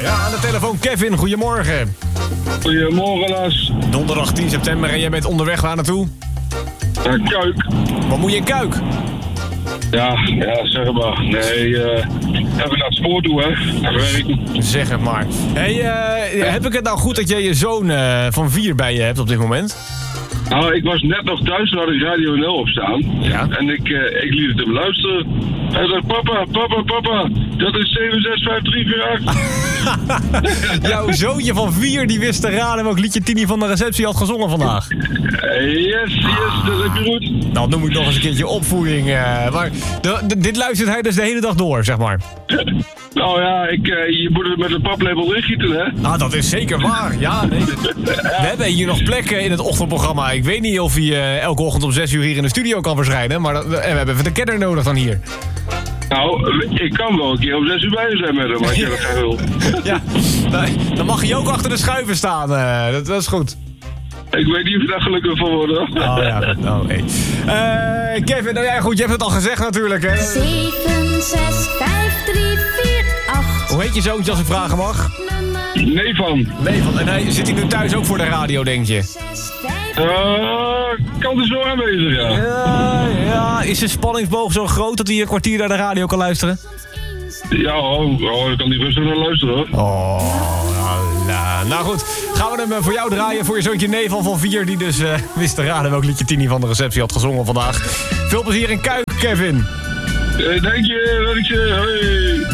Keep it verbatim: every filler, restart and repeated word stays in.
Ja, aan de telefoon Kevin, goedemorgen. Goedemorgen, Lars. Donderdag tien september en jij bent onderweg waar naartoe? Naar Kuik. Wat moet je in Kuik? Ja, ja, zeg maar. Nee, uh, even naar het spoor toe, hè. Naar werk. Zeg het maar. Hey, uh, heb ik het nou goed dat jij je zoon uh, van vier bij je hebt op dit moment? Nou, ik was net nog thuis, toen had ik Radio N L op staan. Ja. En ik, uh, ik liet het hem luisteren. Hij zei, papa, papa, papa, dat is zeven zes vijf drie vier acht. Jouw zoontje van vier die wist te raden welk liedje Tini van de receptie had gezongen vandaag. Yes, yes, dat heb je goed. Nou, noem ik nog eens een keertje opvoeding. Uh, maar de, de, dit luistert hij dus de hele dag door, zeg maar. Nou ja, ik, uh, je moet het met een paplepel ingieten, hè? Ah, dat is zeker waar. Ja, nee. We hebben hier nog plekken in het ochtendprogramma. Ik weet niet of hij uh, elke ochtend om zes uur hier in de studio kan verschijnen. Maar dat, en we hebben even de kenner nodig dan hier. Nou, ik kan wel een keer om zes uur bij je zijn met hem, als je dat graag wil. Ja, dan mag hij ook achter de schuiven staan. Uh, dat, dat is goed. Ik weet niet of je daar gelukkig van wordt, hoor. Oh ja, oh, hey. uh, Kevin, nou ja, goed, je hebt het al gezegd natuurlijk, hè. zeven zes vijf drie vier acht. Hoe heet je zoontje als ik vragen mag? Nee van. Nee van. En hij, zit hij nu thuis ook voor de radio, denk je? Uh, kan er zo aanwezig, ja. Ja, ja. Is de spanningsboog zo groot dat hij een kwartier naar de radio kan luisteren? Ja, oh, oh, dan kan hij rustig naar luisteren, hoor. Oh, nou, nou goed. Gaan we hem voor jou draaien, voor je zoontje Neval van vier... die dus uh, wist te raden welk liedje Tini van de receptie had gezongen vandaag. Veel plezier in Kuik, Kevin. Uh, dank je, dank je. Hoi.